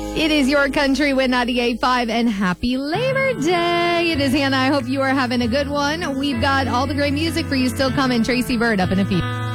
It is your country with 98.5 and happy Labor Day. It is Hannah. I hope you are having a good one. We've got all the great music for you still coming. Tracy Bird up in a few.